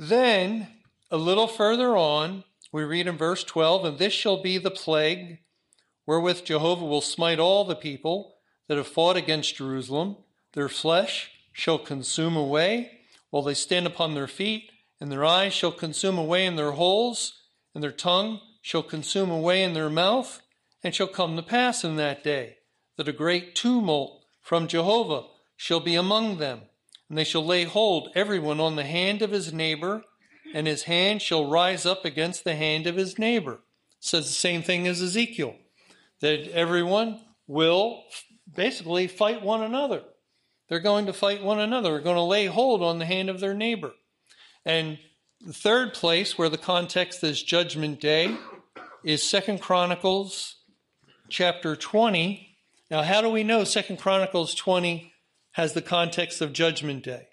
Then, a little further on, we read in verse 12, "And this shall be the plague wherewith Jehovah will smite all the people that have fought against Jerusalem. Their flesh shall consume away while they stand upon their feet, and their eyes shall consume away in their holes, and their tongue shall consume away in their mouth. And shall come to pass in that day that a great tumult from Jehovah shall be among them. And they shall lay hold everyone on the hand of his neighbor, and his hand shall rise up against the hand of his neighbor." It says the same thing as Ezekiel, that everyone will basically fight one another. They're going to fight one another. They're going to lay hold on the hand of their neighbor. And the third place where the context is Judgment Day is 2 Chronicles chapter 20. Now, how do we know 2 Chronicles 20 has the context of Judgment Day?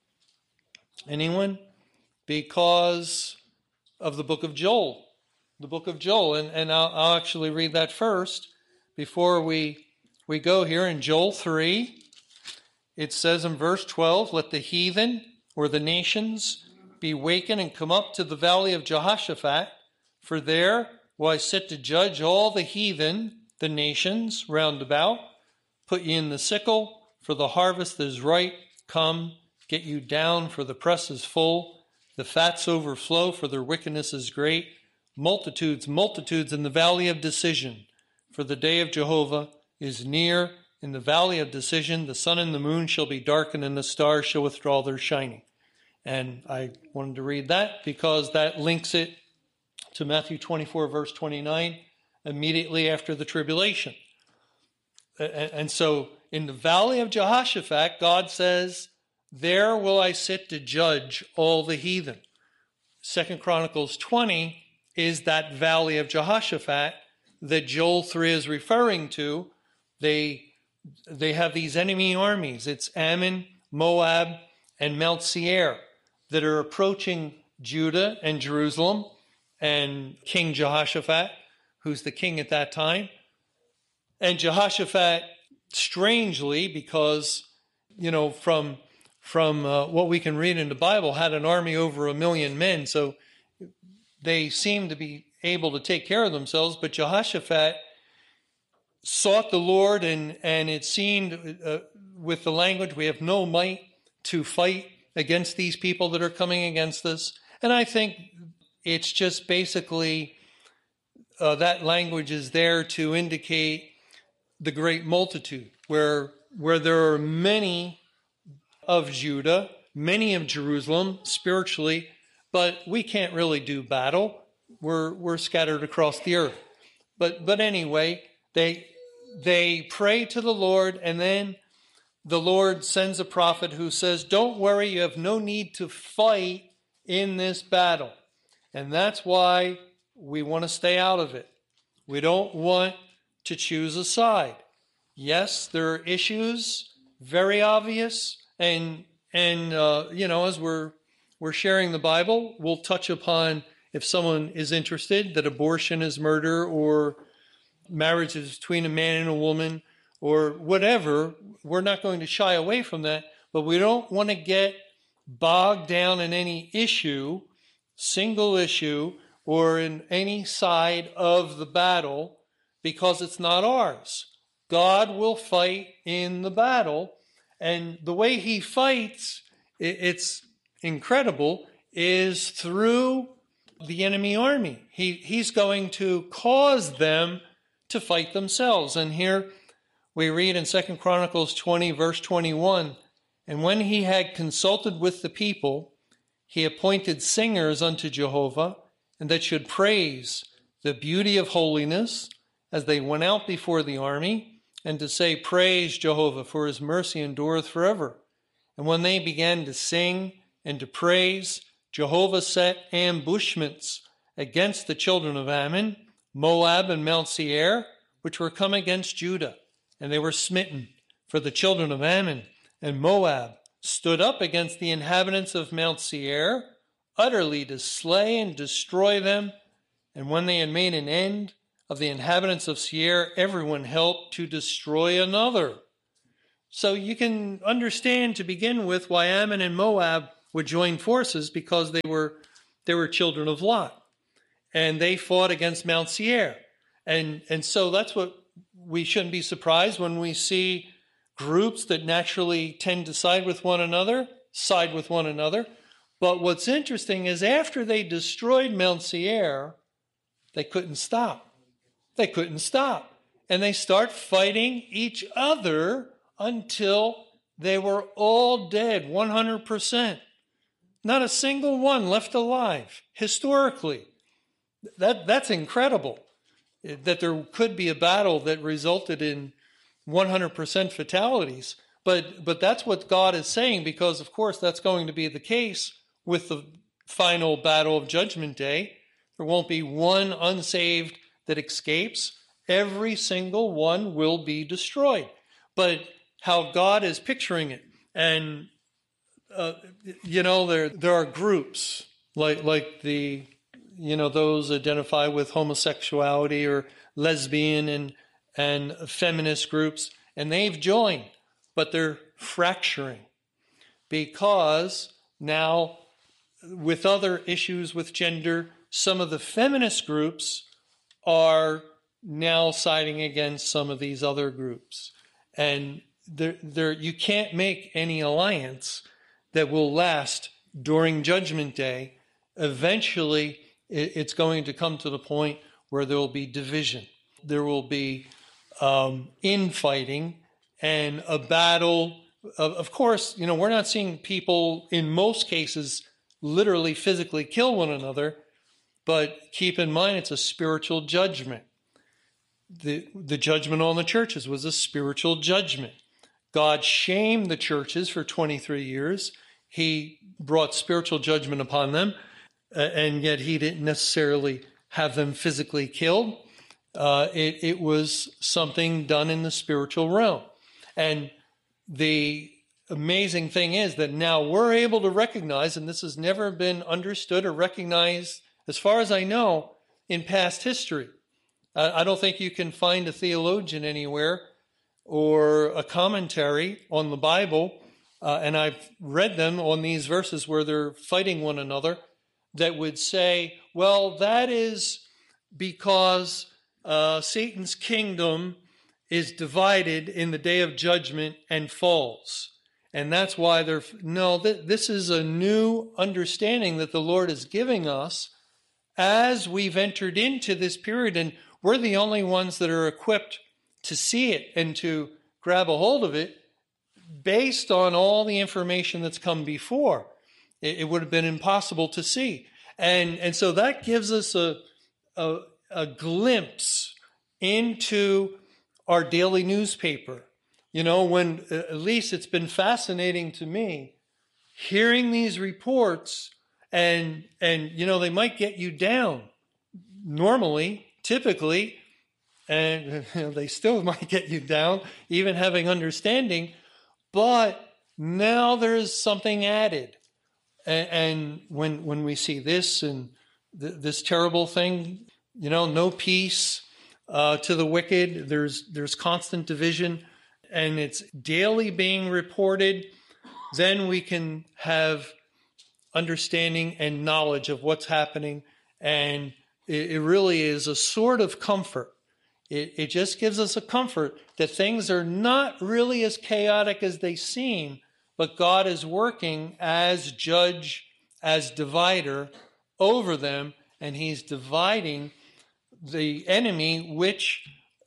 Anyone? Because of the book of Joel. The book of Joel. And I'll actually read that first before we go here. In Joel 3, it says in verse 12, "Let the heathen or the nations be wakened and come up to the valley of Jehoshaphat, for there will I sit to judge all the heathen, the nations round about. Put ye in the sickle, for the harvest is ripe. Come, get you down, for the press is full. The fats overflow, for their wickedness is great. Multitudes, multitudes in the valley of decision, for the day of Jehovah is near. In the valley of decision, the sun and the moon shall be darkened, and the stars shall withdraw their shining." And I wanted to read that because that links it to Matthew 24, verse 29, immediately after the tribulation. And so in the valley of Jehoshaphat, God says, "There will I sit to judge all the heathen." 2 Chronicles 20 is that valley of Jehoshaphat that Joel 3 is referring to. They have these enemy armies. It's Ammon, Moab, and Mount Seir that are approaching Judah and Jerusalem, and King Jehoshaphat, who's the king at that time. And Jehoshaphat, strangely, because, from what we can read in the Bible, had an army over 1 million men, so they seemed to be able to take care of themselves. But Jehoshaphat sought the Lord, and it seemed, with the language, we have no might to fight against these people that are coming against us. And I think it's just basically that language is there to indicate the great multitude, where there are many of Judah, many of Jerusalem spiritually, but we can't really do battle. We're scattered across the earth. But anyway, they pray to the Lord, and then the Lord sends a prophet who says, "Don't worry, you have no need to fight in this battle." And that's why we want to stay out of it. We don't want to choose a side. Yes, there are issues, very obvious, and as we're sharing the Bible, we'll touch upon, if someone is interested, that abortion is murder, or marriage is between a man and a woman, or whatever. We're not going to shy away from that, but we don't want to get bogged down in any issue, single issue, or in any side of the battle, because it's not ours. God will fight in the battle, and the way he fights, it's incredible, is through the enemy army. He's going to cause them to fight themselves. And here we read in 2 Chronicles 20, verse 21, "And when he had consulted with the people, he appointed singers unto Jehovah, and that should praise the beauty of holiness as they went out before the army, and to say, Praise Jehovah, for his mercy endureth forever. And when they began to sing and to praise, Jehovah set ambushments against the children of Ammon, Moab, and Mount Seir, which were come against Judah. And they were smitten, for the children of Ammon and Moab stood up against the inhabitants of Mount Seir, utterly to slay and destroy them. And when they had made an end of the inhabitants of Seir, everyone helped to destroy another." So you can understand, to begin with, why Ammon and Moab would join forces because they were children of Lot, and they fought against Mount Seir. And so that's what we shouldn't be surprised when we see groups that naturally tend to side with one another. But what's interesting is after they destroyed Mount Seir, they couldn't stop. And they start fighting each other until they were all dead, 100%. Not a single one left alive, historically. That's incredible, that there could be a battle that resulted in 100% fatalities. But that's what God is saying, because, of course, that's going to be the case with the final battle of Judgment Day. There won't be one unsaved that escapes. Every single one will be destroyed. But how God is picturing it, and there are groups like the those identify with homosexuality or lesbian and feminist groups, and they've joined, but they're fracturing because now, with other issues with gender, some of the feminist groups are now siding against some of these other groups. And you can't make any alliance that will last during Judgment Day. Eventually, it's going to come to the point where there will be division. There will be infighting and a battle. Of course, we're not seeing people, in most cases, literally physically kill one another, but keep in mind it's a spiritual judgment. The judgment on the churches was a spiritual judgment. God shamed the churches for 23 years. He brought spiritual judgment upon them, and yet he didn't necessarily have them physically killed. It was something done in the spiritual realm. And the amazing thing is that now we're able to recognize, and this has never been understood or recognized, as far as I know, in past history. I don't think you can find a theologian anywhere or a commentary on the Bible, and I've read them on these verses where they're fighting one another, that would say, well, that is because Satan's kingdom is divided in the day of judgment and falls. And that's why this is a new understanding that the Lord is giving us as we've entered into this period. And we're the only ones that are equipped to see it and to grab a hold of it based on all the information that's come before. It would have been impossible to see. And so that gives us a glimpse into our daily newspaper. When at least it's been fascinating to me hearing these reports, and they might get you down normally, typically, and they still might get you down, even having understanding, but now there's something added. And when we see this and this terrible thing, no peace to the wicked, there's constant division, and it's daily being reported, then we can have understanding and knowledge of what's happening. And it really is a sort of comfort. It just gives us a comfort that things are not really as chaotic as they seem, but God is working as judge, as divider over them, and he's dividing the enemy, which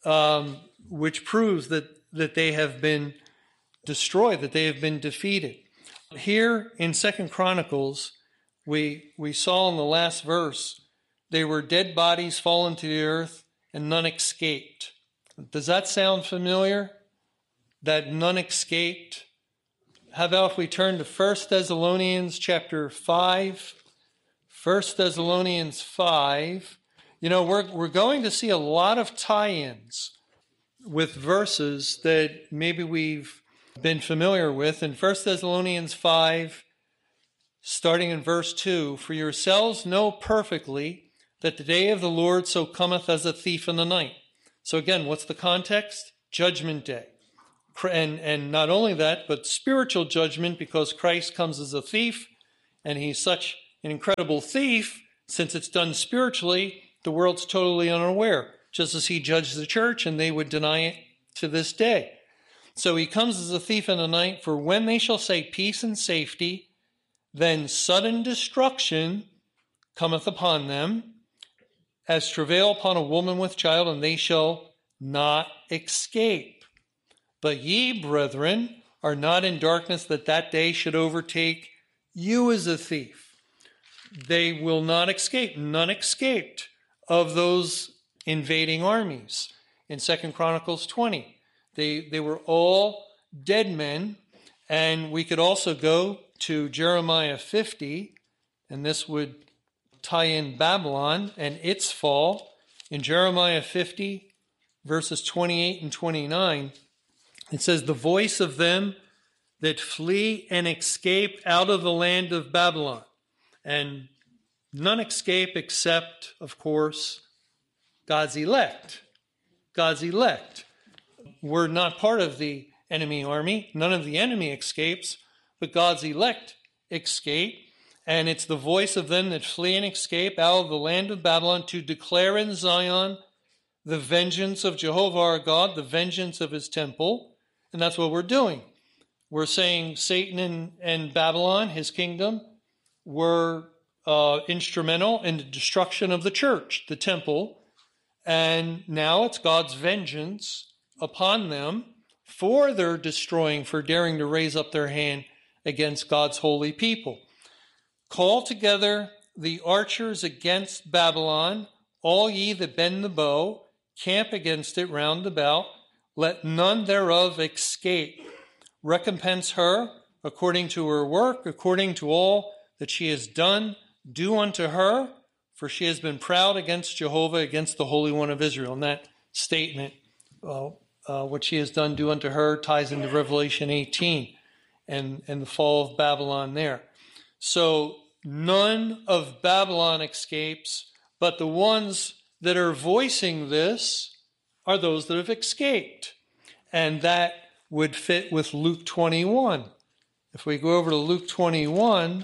proves that they have been destroyed, that they have been defeated. Here in 2 Chronicles, we saw in the last verse, they were dead bodies fallen to the earth, and none escaped. Does that sound familiar? That none escaped? How about if we turn to 1 Thessalonians chapter 5? 1 Thessalonians 5. We're going to see a lot of tie-ins with verses that maybe we've been familiar with. In 1 Thessalonians 5, starting in verse 2, "For yourselves know perfectly that the day of the Lord so cometh as a thief in the night." So again, what's the context? Judgment Day. And not only that, but spiritual judgment, because Christ comes as a thief. and he's such an incredible thief, since it's done spiritually, the world's totally unaware, just as he judged the church, and they would deny it to this day. So he comes as a thief in the night, for when they shall say peace and safety, then sudden destruction cometh upon them, as travail upon a woman with child, and they shall not escape. But ye, brethren, are not in darkness, that that day should overtake you as a thief. They will not escape. None escaped of those invading armies. In 2 Chronicles 20, they were all dead men. And we could also go to Jeremiah 50, and this would tie in Babylon and its fall. In Jeremiah 50, verses 28 and 29, it says, the voice of them that flee and escape out of the land of Babylon. And none escape except, of course, God's elect. God's elect. We're not part of the enemy army. None of the enemy escapes, but God's elect escape. And it's the voice of them that flee and escape out of the land of Babylon, to declare in Zion the vengeance of Jehovah our God, the vengeance of his temple. And that's what we're doing. We're saying Satan and Babylon, his kingdom, were instrumental in the destruction of the church, the temple. And now it's God's vengeance upon them for their destroying, for daring to raise up their hand against God's holy people. Call together the archers against Babylon, all ye that bend the bow, camp against it round about, let none thereof escape. Recompense her according to her work, according to all that she has done, do unto her, for she has been proud against Jehovah, against the Holy One of Israel. And that statement, what she has done, do unto her, ties into Revelation 18 and the fall of Babylon there. So none of Babylon escapes, but the ones that are voicing this are those that have escaped. And that would fit with Luke 21. If we go over to Luke 21,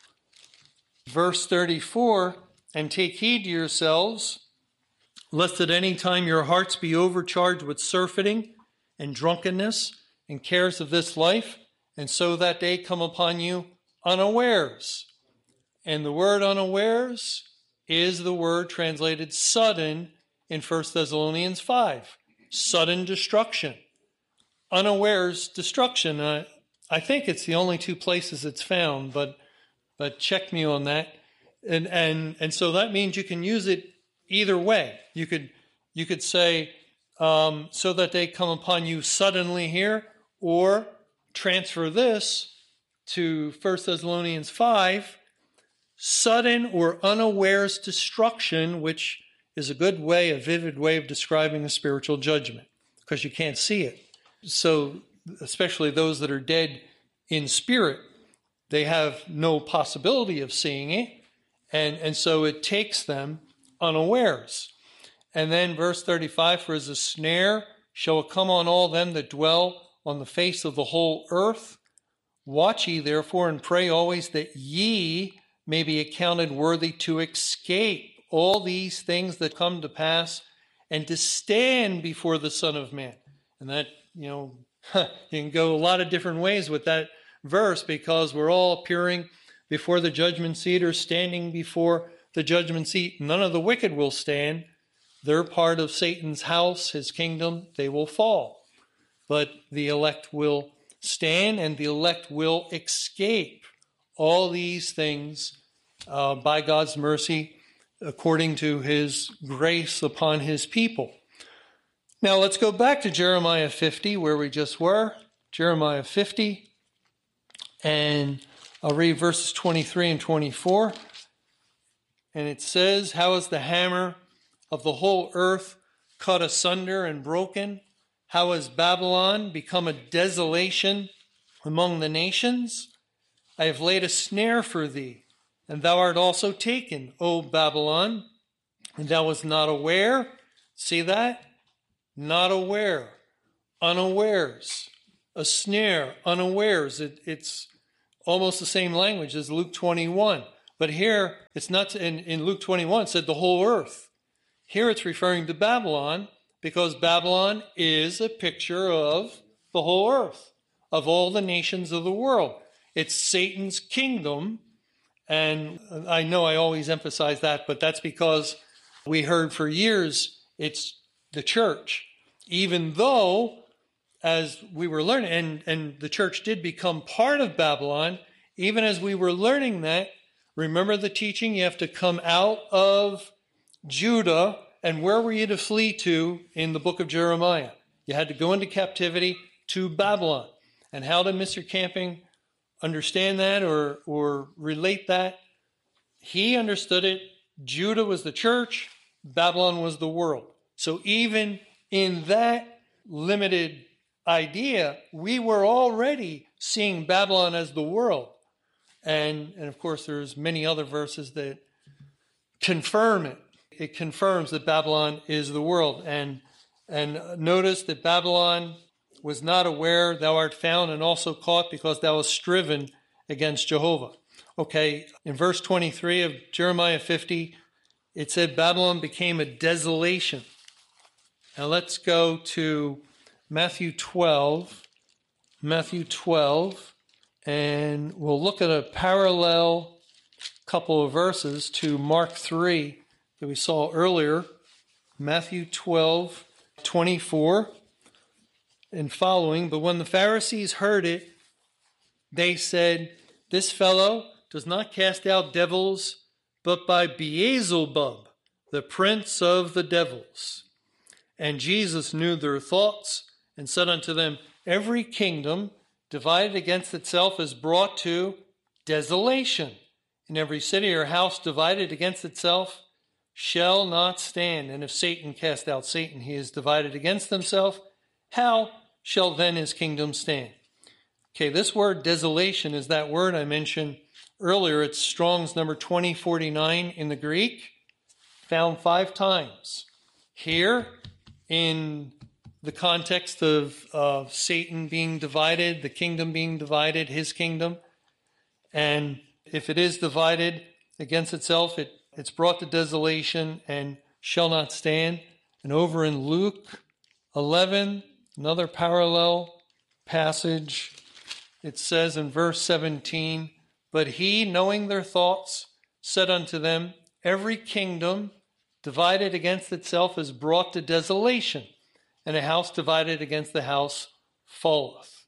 verse 34, and take heed to yourselves, lest at any time your hearts be overcharged with surfeiting and drunkenness and cares of this life, and so that day come upon you unawares. And the word unawares is the word translated sudden in 1 Thessalonians 5. Sudden destruction. Unawares destruction. I think it's the only two places it's found, but check me on that. And so that means you can use it either way. You could say, so that they come upon you suddenly here, or transfer this to 1 Thessalonians 5, sudden or unawares destruction, which is a good way, a vivid way of describing a spiritual judgment, because you can't see it. So especially those that are dead in spirit, they have no possibility of seeing it, and so it takes them unawares. And then verse 35, for as a snare shall it come on all them that dwell on the face of the whole earth. Watch ye therefore and pray always that ye may be accounted worthy to escape all these things that come to pass, and to stand before the Son of Man. And that, you can go a lot of different ways with that verse, because we're all appearing before the judgment seat, or standing before the judgment seat. None of the wicked will stand. They're part of Satan's house, his kingdom. They will fall. But the elect will stand, and the elect will escape all these things by God's mercy, according to his grace upon his people. Now let's go back to Jeremiah 50, where we just were. Jeremiah 50, and I'll read verses 23 and 24. And it says, how is the hammer of the whole earth cut asunder and broken? How has Babylon become a desolation among the nations? I have laid a snare for thee, and thou art also taken, O Babylon, and thou wast not aware. See that? Not aware. Unawares. A snare, unawares. It's almost the same language as Luke 21. But here, it's not, in Luke 21, it said the whole earth. Here it's referring to Babylon, because Babylon is a picture of the whole earth, of all the nations of the world. It's Satan's kingdom, and I know I always emphasize that, but that's because we heard for years it's the church. Even though, as we were learning, and the church did become part of Babylon, even as we were learning that, remember the teaching, you have to come out of Judah, and where were you to flee to in the book of Jeremiah? You had to go into captivity to Babylon. And how did Mr. Camping understand that or relate that? He understood it. Judah was the church, Babylon was the world. So even in that limited idea, we were already seeing Babylon as the world. And of course, there's many other verses that confirm it. It confirms that Babylon is the world. And notice that Babylon was not aware, thou art found and also caught because thou hast striven against Jehovah. Okay, in verse 23 of Jeremiah 50, it said Babylon became a desolation. Now let's go to Matthew 12, and we'll look at a parallel couple of verses to Mark 3 that we saw earlier. Matthew 12, 24 and following. But when the Pharisees heard it, they said, this fellow does not cast out devils, but by Beelzebub, the prince of the devils. And Jesus knew their thoughts and said unto them, every kingdom divided against itself is brought to desolation. And every city or house divided against itself shall not stand. And if Satan cast out Satan, he is divided against himself. How shall then his kingdom stand? Okay, this word desolation is that word I mentioned earlier. It's Strong's number 2049 in the Greek, found 5 times. Here, in the context of Satan being divided, the kingdom being divided, his kingdom. And if it is divided against itself, it's brought to desolation and shall not stand. And over in Luke 11, another parallel passage, it says in verse 17, but he, knowing their thoughts, said unto them, every kingdom divided against itself is brought to desolation, and a house divided against the house falleth.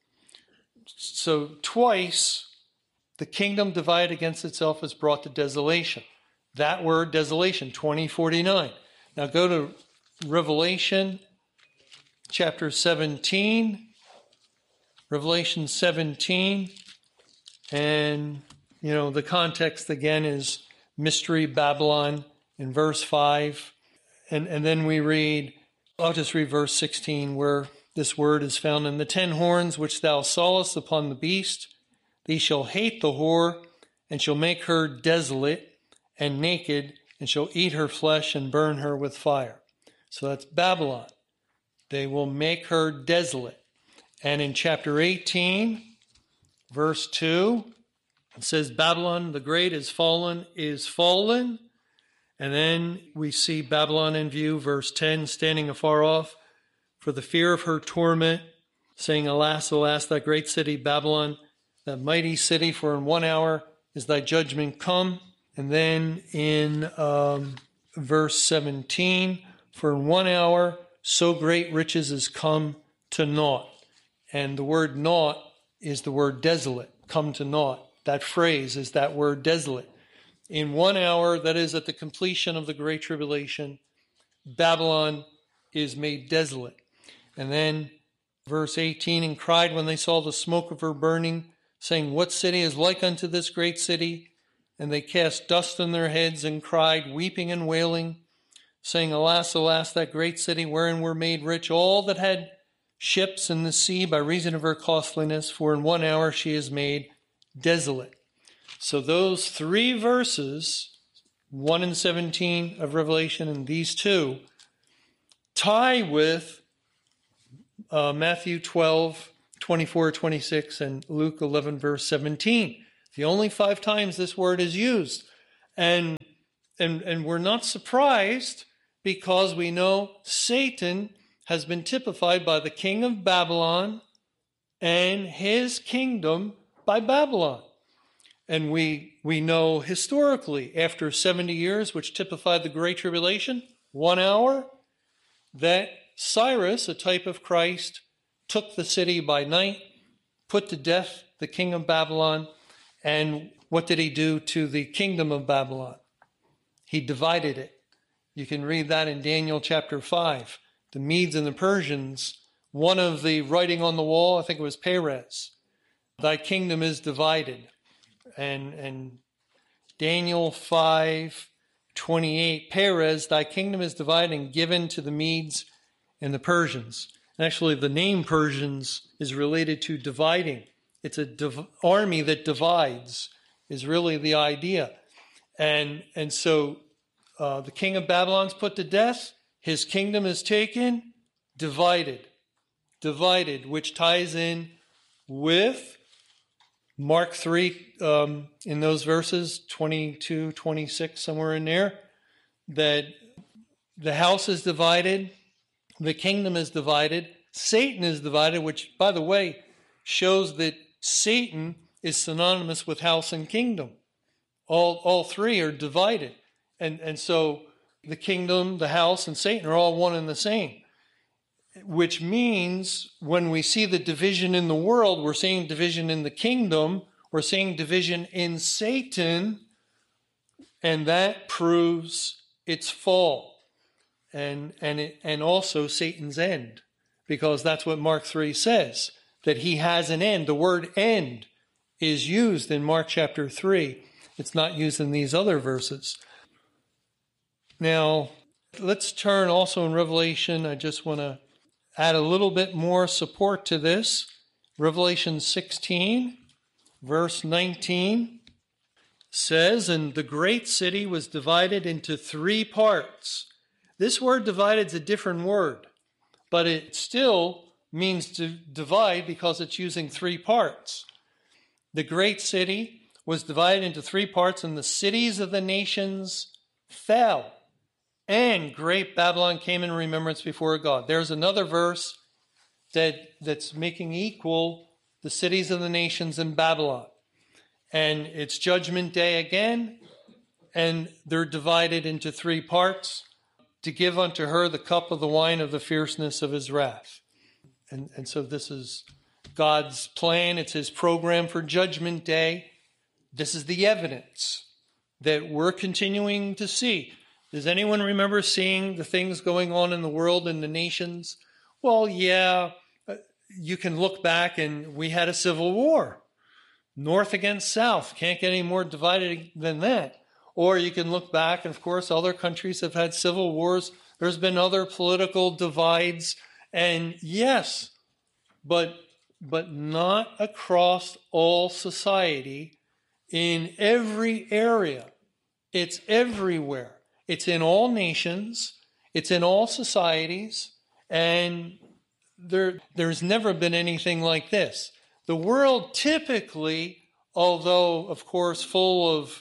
So twice, the kingdom divided against itself is brought to desolation. That word, desolation, 2049. Now go to Revelation chapter 17. Revelation 17. And, the context again is Mystery Babylon in verse 5. And then we read, I'll just read verse 16, where this word is found. And the 10 horns which thou sawest upon the beast, thee shall hate the whore, and shall make her desolate and naked, and shall eat her flesh and burn her with fire. So that's Babylon. They will make her desolate. And in chapter 18, verse 2, it says, Babylon the great is fallen. And then we see Babylon in view, verse 10, standing afar off, for the fear of her torment, saying, alas, alas, that great city, Babylon, that mighty city, for in 1 hour is thy judgment come. And then in verse 17, for in 1 hour so great riches is come to naught. And the word naught is the word desolate, come to naught. That phrase is that word desolate. In 1 hour, that is at the completion of the Great Tribulation, Babylon is made desolate. And then verse 18, and cried when they saw the smoke of her burning, saying, what city is like unto this great city? And they cast dust on their heads and cried, weeping and wailing, saying, alas, alas, that great city wherein were made rich all that had ships in the sea by reason of her costliness, for in 1 hour she is made desolate. So those 3 verses, 1 and 17 of Revelation and these 2, tie with Matthew 12, 24, 26, and Luke 11, verse 17. The only 5 times this word is used. And we're not surprised because we know Satan has been typified by the king of Babylon and his kingdom by Babylon. And we know historically, after 70 years, which typified the Great Tribulation, 1 hour, that Cyrus, a type of Christ, took the city by night, put to death the king of Babylon, and what did he do to the kingdom of Babylon? He divided it. You can read that in Daniel chapter 5. The Medes and the Persians, one of the writing on the wall, I think it was Perez, thy kingdom is divided. And Daniel 5:28, Perez, thy kingdom is divided and given to the Medes and the Persians. And actually, the name Persians is related to dividing. It's an army that divides, is really the idea. And so the king of Babylon's put to death. His kingdom is taken, divided, which ties in with Mark 3 in those verses, 22, 26, somewhere in there, that the house is divided, the kingdom is divided, Satan is divided, which, by the way, shows that Satan is synonymous with house and kingdom. All 3 are divided. And so the kingdom, the house, and Satan are all one and the same. Which means when we see the division in the world, we're seeing division in the kingdom, we're seeing division in Satan, and that proves its fall and also Satan's end, because that's what Mark 3 says, that he has an end. The word end is used in Mark chapter 3. It's not used in these other verses. Now, let's turn also in Revelation. I just want to add a little bit more support to this. Revelation 16, verse 19 says, and the great city was divided into 3 parts. This word divided is a different word, but it still means to divide because it's using 3 parts. The great city was divided into 3 parts, and the cities of the nations fell. And great Babylon came in remembrance before God. There's another verse that's making equal the cities of the nations in Babylon. And it's Judgment Day again, and they're divided into 3 parts to give unto her the cup of the wine of the fierceness of his wrath. And so this is God's plan. It's his program for Judgment Day. This is the evidence that we're continuing to see. Does anyone remember seeing the things going on in the world and the nations? Well, yeah, you can look back and we had a civil war. North against South. Can't get any more divided than that. Or you can look back, and of course, other countries have had civil wars. There's been other political divides. And yes, but not across all society in every area. It's everywhere. It's in all nations, it's in all societies, and there's never been anything like this. The world typically, although of course full of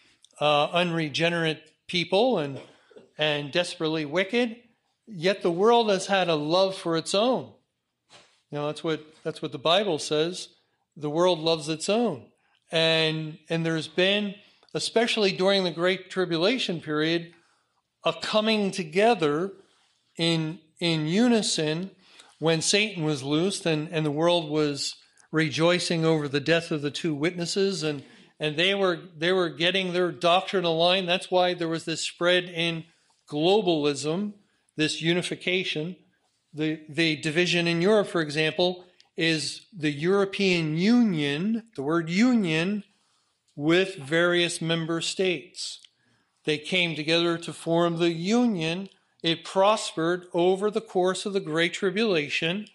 unregenerate people and desperately wicked, yet the world has had a love for its own. You know, that's what the Bible says. The world loves its own. And there's been, especially during the Great Tribulation period, a coming together in unison when Satan was loosed and the world was rejoicing over the death of the 2 witnesses, and they were getting their doctrine aligned. That's why there was this spread in globalism, this unification. The division in Europe, for example, is the European Union, the word union, with various member states. They came together to form the union. It prospered over the course of the Great Tribulation.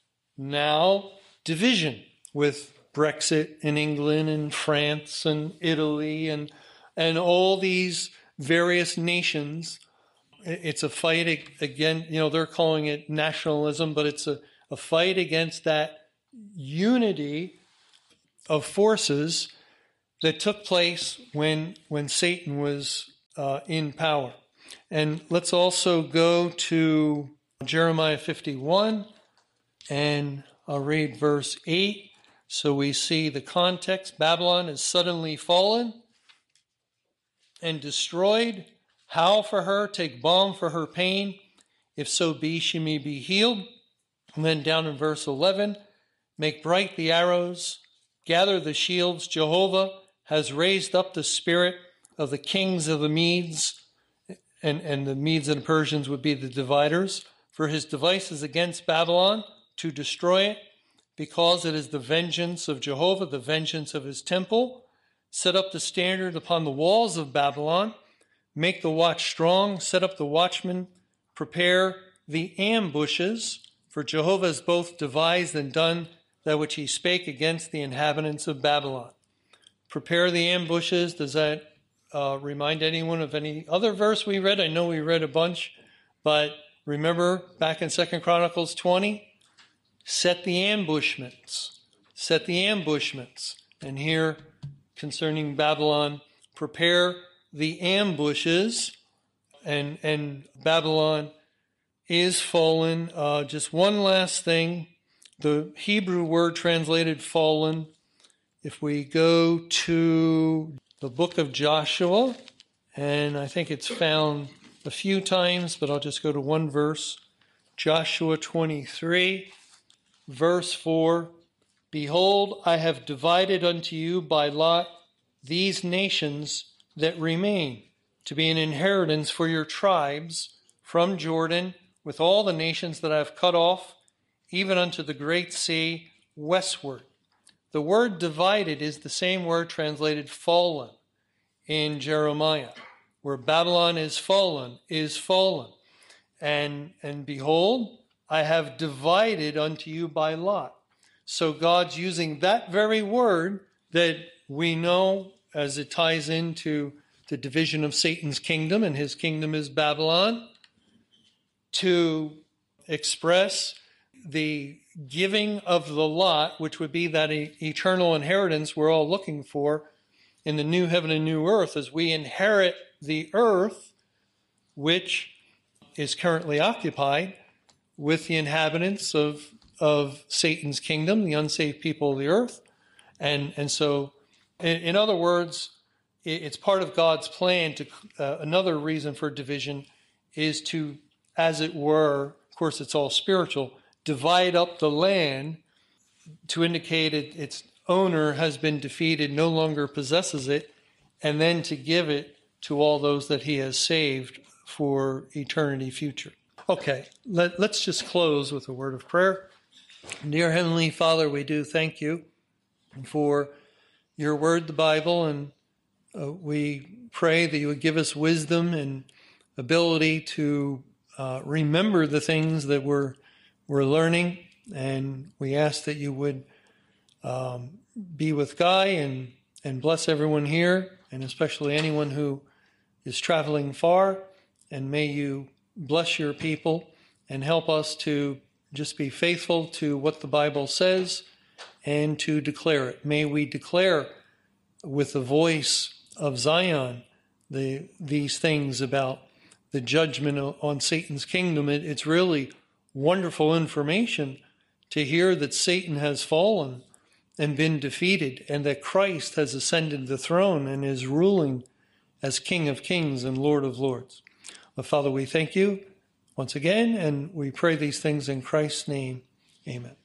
Now, division with Brexit in England and France and Italy and all these various nations. It's a fight again, they're calling it nationalism, but it's a fight against that unity of forces that took place when Satan was in power. And let's also go to Jeremiah 51, and I'll read verse 8. So we see the context. Babylon is suddenly fallen and destroyed. Howl for her, take balm for her pain, if so be she may be healed. And then down in verse 11, make bright the arrows, gather the shields. Jehovah has raised up the spirit of the kings of the Medes, and the Medes and Persians would be the dividers, for his devices against Babylon to destroy it, because it is the vengeance of Jehovah, the vengeance of his temple. Set up the standard upon the walls of Babylon, make the watch strong, set up the watchmen, prepare the ambushes, for Jehovah has both devised and done that which he spake against the inhabitants of Babylon. Prepare the ambushes. Does that remind anyone of any other verse we read? I know we read a bunch, but remember back in 2 Chronicles 20, set the ambushments. Set the ambushments. And here, concerning Babylon, prepare the ambushes, and Babylon is fallen. Just one last thing. The Hebrew word translated fallen, if we go to the book of Joshua, and I think it's found a few times, but I'll just go to one verse. Joshua 23, verse 4. Behold, I have divided unto you by lot these nations that remain, to be an inheritance for your tribes from Jordan, with all the nations that I have cut off, even unto the great sea westward. The word divided is the same word translated fallen in Jeremiah, where Babylon is fallen. And behold, I have divided unto you by lot. So God's using that very word that we know as it ties into the division of Satan's kingdom, and his kingdom is Babylon, to express the giving of the lot, which would be that eternal inheritance we're all looking for in the new heaven and new earth, as we inherit the earth, which is currently occupied with the inhabitants of Satan's kingdom, the unsaved people of the earth. And so, in other words, it's part of God's plan to, another reason for division is to, as it were, of course it's all spiritual, divide up the land to indicate its owner has been defeated, no longer possesses it, and then to give it to all those that he has saved for eternity future. Okay, let's just close with a word of prayer. Dear Heavenly Father, we do thank you for your word, the Bible, and we pray that you would give us wisdom and ability to remember the things that we're learning, and we ask that you would be with Guy and bless everyone here, and especially anyone who is traveling far, and may you bless your people and help us to just be faithful to what the Bible says and to declare it. May we declare with the voice of Zion these things about the judgment on Satan's kingdom. It's really wonderful information to hear that Satan has fallen and been defeated, and that Christ has ascended the throne and is ruling as King of Kings and Lord of Lords. Well, Father, we thank you once again, and we pray these things in Christ's name. Amen.